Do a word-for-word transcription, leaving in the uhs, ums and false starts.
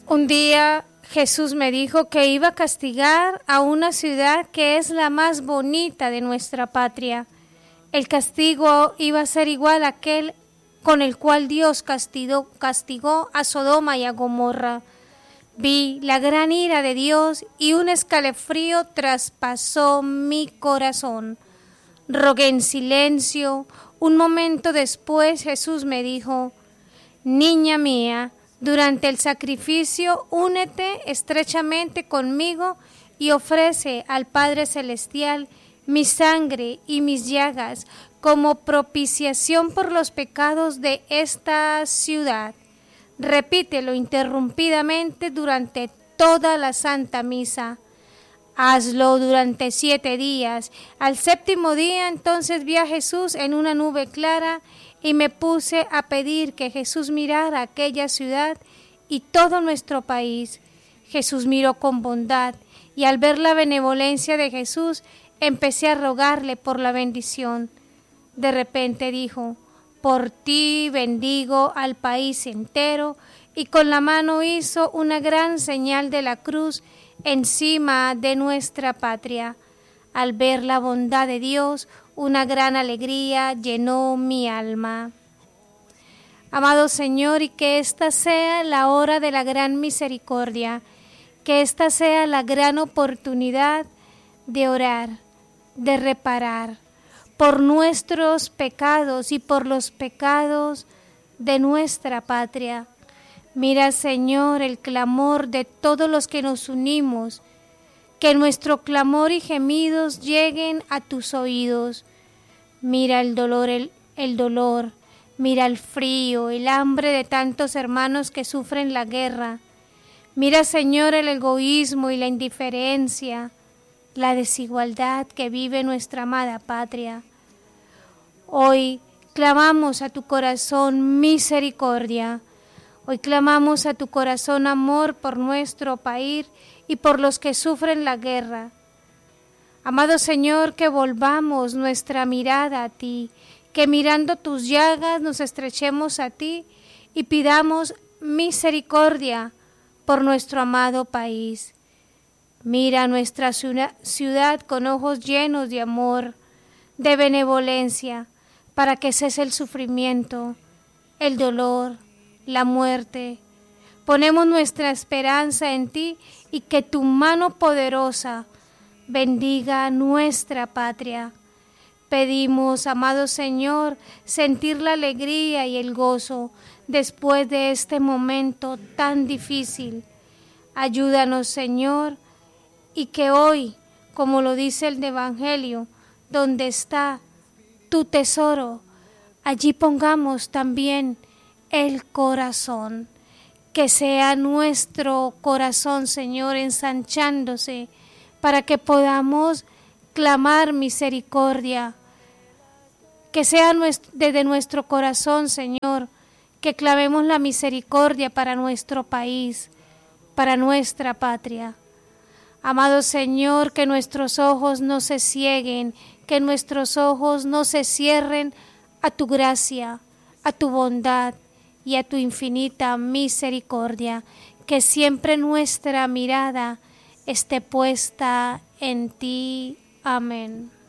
Un día Jesús me dijo que iba a castigar a una ciudad que es la más bonita de nuestra patria. El castigo iba a ser igual a aquel con el cual Dios castigó, castigó a Sodoma y a Gomorra. Vi la gran ira de Dios y un escalofrío traspasó mi corazón. Rogué en silencio. Un momento después Jesús me dijo: niña mía, durante el sacrificio únete estrechamente conmigo y ofrece al Padre Celestial mi sangre y mis llagas como propiciación por los pecados de esta ciudad. Repítelo interrumpidamente durante toda la Santa Misa. Hazlo durante siete días. Al séptimo día entonces vi a Jesús en una nube clara y me puse a pedir que Jesús mirara aquella ciudad y todo nuestro país. Jesús miró con bondad y al ver la benevolencia de Jesús empecé a rogarle por la bendición. De repente dijo: por ti bendigo al país entero, y con la mano hizo una gran señal de la cruz encima de nuestra patria. Al ver la bondad de Dios, una gran alegría llenó mi alma. Amado Señor, y que esta sea la hora de la gran misericordia, que esta sea la gran oportunidad de orar, de reparar por nuestros pecados y por los pecados de nuestra patria. Mira, Señor, el clamor de todos los que nos unimos, que nuestro clamor y gemidos lleguen a tus oídos. Mira el dolor, el, el dolor, mira el frío, el hambre de tantos hermanos que sufren la guerra. Mira, Señor, el egoísmo y la indiferencia, la desigualdad que vive nuestra amada patria. Hoy clamamos a tu corazón misericordia. Hoy clamamos a tu corazón amor por nuestro país y por los que sufren la guerra. Amado Señor, que volvamos nuestra mirada a ti, que mirando tus llagas nos estrechemos a ti y pidamos misericordia por nuestro amado país. Mira nuestra ciudad con ojos llenos de amor, de benevolencia, para que cese el sufrimiento, el dolor, la muerte. Ponemos nuestra esperanza en ti y que tu mano poderosa bendiga nuestra patria. Pedimos, amado Señor, sentir la alegría y el gozo después de este momento tan difícil. Ayúdanos, Señor, y que hoy, como lo dice el Evangelio, donde está tu tesoro, allí pongamos también el corazón. Que sea nuestro corazón, Señor, ensanchándose para que podamos clamar misericordia. Que sea desde nuestro corazón, Señor, que clamemos la misericordia para nuestro país, para nuestra patria. Amado Señor, que nuestros ojos no se cieguen, que nuestros ojos no se cierren a tu gracia, a tu bondad y a tu infinita misericordia, que siempre nuestra mirada esté puesta en ti. Amén.